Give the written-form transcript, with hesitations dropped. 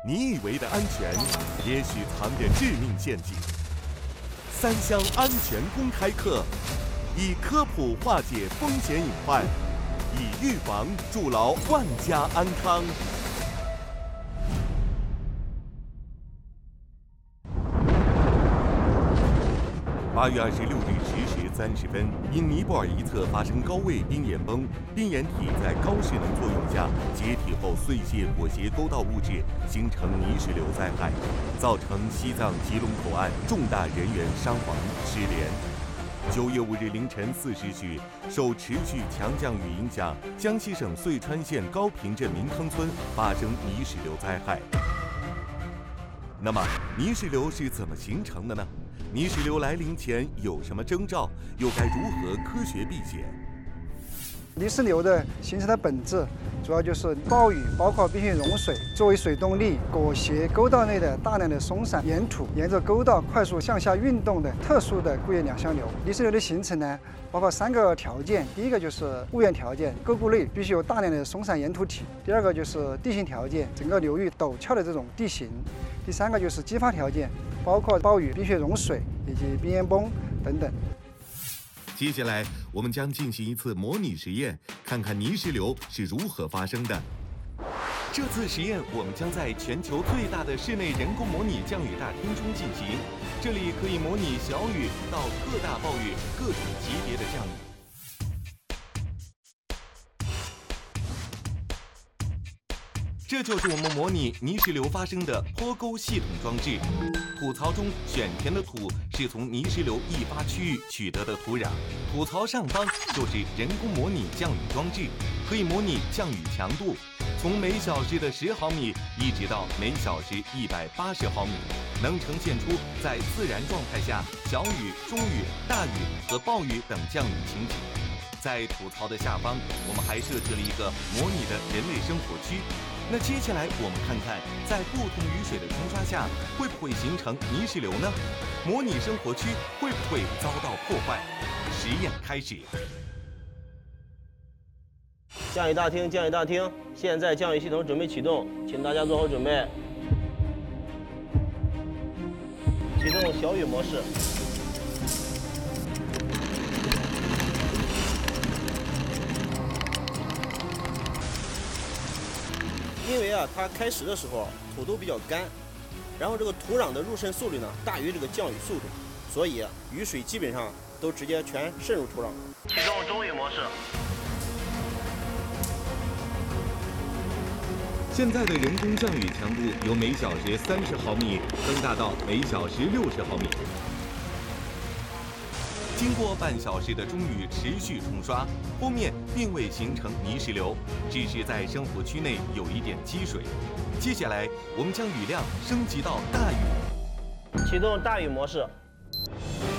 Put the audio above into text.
你以为的安全，也许藏着致命陷阱。三箱安全公开课，以科普化解风险隐患，以预防筑牢万家安康。8月26日10时30分，因尼泊尔一侧发生高位冰岩崩，冰岩体在高势能作用下解体后碎屑裹挟沟道物质，形成泥石流灾害，造成西藏吉隆口岸重大人员伤亡失联。9月5日凌晨4时许，受持续强降雨影响，江西省遂川县高坪镇民坑村发生泥石流灾害。那么，泥石流是怎么形成的呢？泥石流来临前有什么征兆？又该如何科学避险？ 泥石流的形成的本质，主要就是暴雨，包括冰雪融水作为水动力，裹挟沟道内的大量的松散岩土，沿着沟道快速向下运动的特殊的固液两相流。泥石流的形成呢，包括3个条件：第一个就是物源条件，沟谷内必须有大量的松散岩土体；第二个就是地形条件，整个流域陡峭的这种地形；第3个就是激发条件，包括暴雨、冰雪融水以及冰岩崩等等。 接下来，我们将进行一次模拟实验，看看泥石流是如何发生的。这次实验，我们将在全球最大的室内人工模拟降雨大厅中进行，这里可以模拟小雨到特大暴雨各种级别的降雨。这就是我们模拟泥石流发生的坡沟系统装置。土槽中选填的土是从泥石流易发区域取得的土壤，土槽上方就是人工模拟降雨装置，可以模拟降雨强度，从每小时的10毫米一直到每小时180毫米，能呈现出在自然状态下小雨、中雨、大雨和暴雨等降雨情景。在土槽的下方，我们还设置了一个模拟的人类生活区。那接下来我们看看，在不同雨水的冲刷下，会不会形成泥石流呢？模拟生活区会不会遭到破坏？实验开始。 降雨大厅，降雨大厅，现在降雨系统准备启动，请大家做好准备。启动小雨模式。因为它开始的时候土都比较干，然后这个土壤的入渗速率呢大于这个降雨速度，所以雨水基本上都直接全渗入土壤。启动中雨模式。 现在的人工降雨强度由每小时30毫米增大到每小时60毫米。经过半小时的中雨持续冲刷，坡面并未形成泥石流，只是在生活区内有一点积水。接下来，我们将雨量升级到大雨。 启动大雨模式。